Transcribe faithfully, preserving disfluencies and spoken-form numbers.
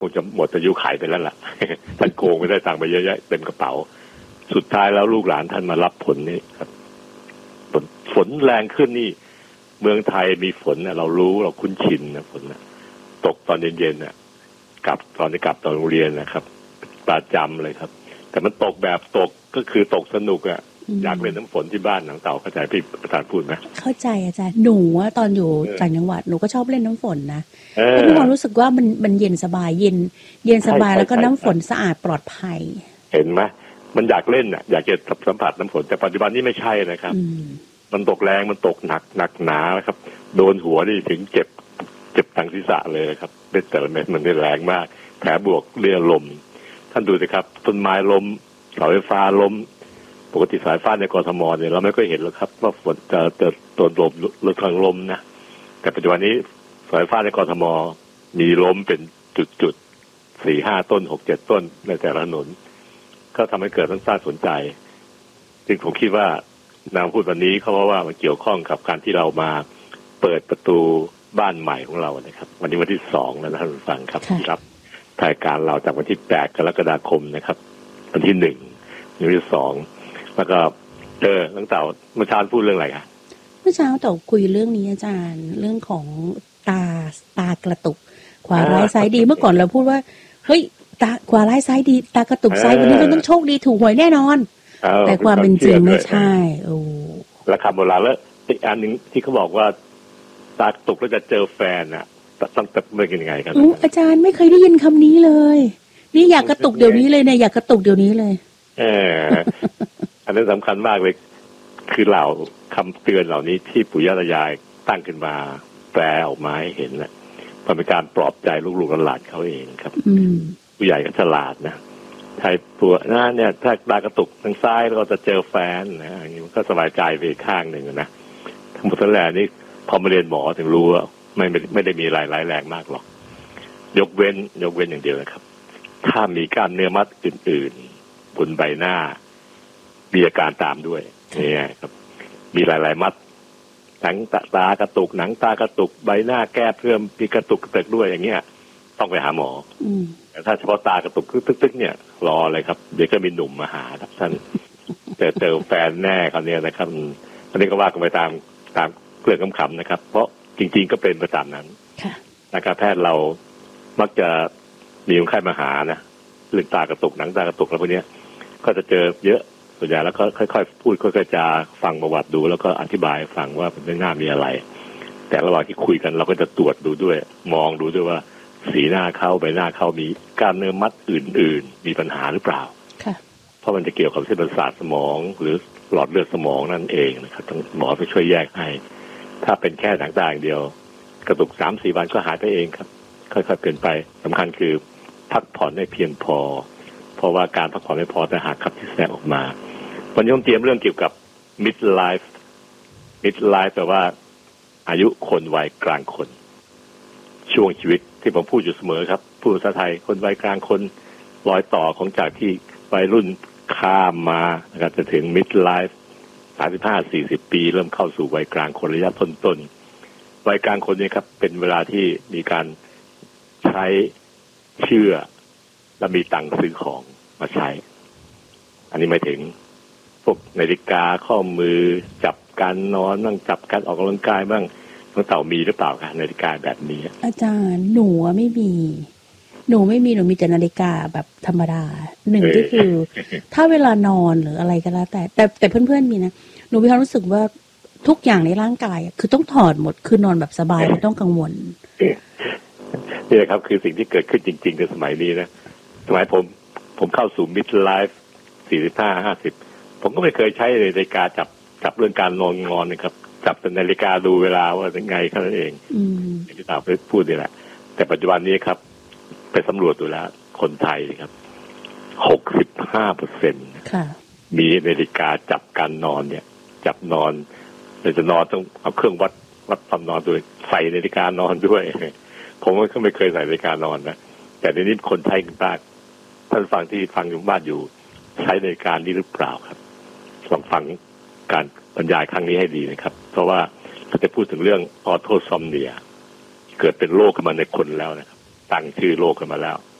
คงจะหมดอายุขายไปแล้วล่ะ ท่านโกงไปได้ตังค์ไปเยอะๆเต็มกระเป๋าสุดท้ายแล้วลูกหลานท่านมารับผลนี่ครับฝนฝนแรงขึ้นนี่เมืองไทยมีฝนเนี่ยเรารู้เราคุ้นชินนะฝนนะตกตอนเย็นๆน่ะกลับตอนที่กลับตอนโรงเรียนนะครับประจำเลยครับแต่มันตกแบบตกก็คือตกสนุกอ่ะอยากเล่นน้ำฝนที่บ้านหนังเต่าเข้าใจพี่ประธานพูดไหมเข้าใจอาจารย์หนูว่าตอนอยู่ต่างจังหวัดหนูก็ชอบเล่นน้ำฝนนะเพราะมีความรู้สึกว่ามันมันเย็นสบายเย็นเย็นสบายแล้วก็น้ำฝนสะอาดปลอดภัยเห็นไหมมันอยากเล่นอ่ะอยากจะสัมผัสน้ำฝนแต่ปัจจุบันนี้ไม่ใช่นะครับมันตกแรงมันตกหนักหนักหนาครับโดนหัวนี่ถึงเจ็บเจ็บทางศีรษะเลยครับเป็นแต่ละเม็ดมันได้แรงมากแถมบวกเรือลมท่านดูสิครับต้นไม้ล้มเสาไฟฟ้าล้มปกติสายฟ้าในกทมเนี่ยเราไม่ค่อยเห็นหรอกครับว่าฝนจะจะโดนลมหรือทางลมนะแต่ปัจจุบันนี้สายฟ้าในกทมมีล้มเป็นจุดๆสี่ห้าต้นหกเจ็ดต้นในแต่ละถนนก็ทำให้เกิดทั้งสร้างสนใจจึงผมคิดว่านางพูดวันนี้เขาว่ามันเกี่ยวข้องกับการที่เรามาเปิดประตูบ้านใหม่ของเรานะครับวันนี้วันที่สองแล้วนะท่านผู้ฟังครับครับรายการเราจากวันที่แปดกรกฎาคมนะครับวันที่หนึ่งวันที่สองแล้วก็เจอตั้งแต่เมื่อเช้าพูดเรื่องอะไรคะเมื่อเช้าเต่าคุยเรื่องนี้อาจารย์เรื่องของตาตากระตุกขวาร้ายซ้ายดีเมื่อก่อนเราพูดว่าเฮ้ยตาขวาร้ายซ้ายดีตากระตุกซ้ายวันนี้ต้องโชคดีถูกหวยแน่นอนแต่ความเป็นจริงไม่ใช่โอ้แล้วคำโบราณแล้วอีกอันหนึ่งที่เขาบอกว่าตากระตุกแล้วจะเจอแฟนน่ะต้องจะเป็นยังไงครับอาจารย์ไม่เคยได้ยินคำนี้เลยนี่อยากกระตุกเดี๋ยวนี้เลยเนี่ยอยากกระตุกเดี๋ยวนี้เลยเอออันนั้นสำคัญมากเลยคือเหล่าคำเตือนเหล่านี้ที่ปู่ย่าตายายตั้งขึ้นมาแปลออกมาให้เห็นนะมันเป็นการปลอบใจลูกๆหลานเขาเองครับผู้ใหญ่ก็ฉลาดนะใช่ตัวนะเนี่ยถ้าตากระตุกทางซ้ายเราจะเจอแฟนนะอย่างนี้มันก็สบายใจไปข้างหนึ่งนะทั้งหมดทั้งแหล่นี่พอมาเรียนหมอถึงรู้ว่าไม่ไม่ได้มีรายร้ายแรงมากหรอกยกเว้นยกเว้นอย่างเดียวนะครับถ้ามีกล้ามเนื้อมัดอื่นๆบนใบหน้ามีอาการตามด้วยนี่ครับมีหลายๆมัดหนังตากระตุกหนังตากระตุกใบหน้าแก้เพิ่มมีกระตุกกระเตกด้วยอย่างเงี้ยต้องไปหาหมอแต่ถ้าเฉพาะตากระตุกตึกๆเนี่ยรอเลยครับเดี๋ยวก็มีหนุ่มมาหาครับท่านแต่เจอแฟนแน่เขาเนี่ยนะครับอันนี้ก็ว่ากันไปตามตามเรื่องขำๆนะครับเพราะจริงๆก็เป็นประจำนั้นนะครับแพทย์เรามักจะมีคนไข้มาหานะเรื่องตากระตุกหนังตากระตุกแล้วพวกนี้ก็จะเจอเยอะส่วนใหญ่แล้วก็ค่อยๆพูดค่อยๆจะฟังประวัติดูแล้วก็อธิบายฟังว่ามันไม่น่ามีอะไรแต่ระหว่างที่คุยกันเราก็จะตรวจดูด้วยมองดูด้วยว่าสีหน้าเข้าใบหน้าเข้ามีกล้ามเนื้อมัดอื่นๆมีปัญหาหรือเปล่าเพราะมันจะเกี่ยวกับเส้นประสาทสมองหรือหลอดเลือดสมองนั่นเองนะครับต้องหมอไปช่วยแยกให้ถ้าเป็นแค่หนังตาอย่างเดียวกระตุก สามถึงสี่ วันก็หายไปเองครับค่อยๆเปลี่ยนไปสำคัญคือพักผ่อนให้เพียงพอเพราะว่าการพักผ่อนไม่พอจะหาขับที่แทรกออกมาวันนี้ผมเตรียมเรื่องเกี่ยวกับ midlife midlife แปลว่าอายุคนวัยกลางคนช่วงชีวิตที่ผมพูดอยู่เสมอครับพูดภาษาไทยคนวัยกลางคนรอยต่อของจากที่วัยรุ่นข้ามมานะครับจะถึง midlife สามสิบห้าถึงสี่สิบ ปีเริ่มเข้าสู่วัยกลางคนระยะต้นๆวัยกลางคนนี้ครับเป็นเวลาที่มีการใช้เชื่อและมีตังค์ซื้อของมาใช้อันนี้หมายถึงพวกนาฬิกาข้อมือจับการนอนบ้างจับการออกกำลังกายบ้างน้องเต่ามีหรือเปล่าคะนาฬิกาแบบนี้อาจารย์หนูไม่มีหนูไม่มีหนูมีแต่นาฬิกาแบบธรรมดาหนึ่งก็คือถ้าเวลานอนหรืออะไรก็แล้วแต่แต่แต่เพื่อนๆมีนะหนูมีความรู้สึกว่าทุกอย่างในร่างกายคือต้องถอดหมดคือนอนแบบสบายไม่ต้องกังวลนี่แหละครับคือสิ่งที่เกิดขึ้นจริงๆในสมัยนี้นะสมัยผมผมเข้าสู่ midlife สี่สิบห้า ห้าสิบผมก็ไม่เคยใช้นาฬิกาจับจับเรื่องการนอนงอนนะครับจับเป็นนาฬิกาดูเวลาว่าเป็นไงแค่นั้นเองที่ตาไปพูดนี่แหละแต่ปัจจุบันนี้ครับไปสำรวจดูแล้วคนไทยครับ หกสิบห้าเปอร์เซ็นต์ มีนาฬิกาจับการนอนเนี่ยจับนอนเราจะนอนต้องเอาเครื่องวัดวัดความนอนด้วยใส่นาฬิกานอนด้วยผมก็ไม่เคยใส่นาฬิกานอนนะแต่ในนี้คนไทยกันบ้างท่านฟังที่ฟังอยู่บ้านอยู่ใช้นาฬิกานี้หรือเปล่าครับลองฟังการบรรยายครั้งนี้ให้ดีนะครับเพราะว่าเขาจะพูดถึงเรื่องออโทซอมเนียเกิดเป็นโรคขึ้นมาในคนแล้วนะครับตั้งชื่อโลกกันมาแล้ว